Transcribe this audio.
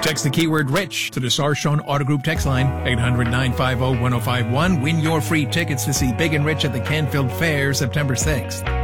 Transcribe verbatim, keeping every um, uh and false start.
Text the keyword RICH to the Sarshone Auto Group text line, eight hundred, nine five zero, one zero five one. Win your free tickets to see Big and Rich at the Canfield Fair September sixth.